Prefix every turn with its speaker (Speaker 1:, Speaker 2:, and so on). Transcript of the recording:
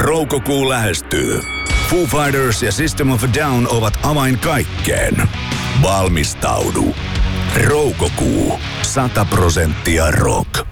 Speaker 1: Roukokuu lähestyy. Foo Fighters ja System of a Down ovat avain kaikkeen. Valmistaudu. Roukokuu. 100% rock.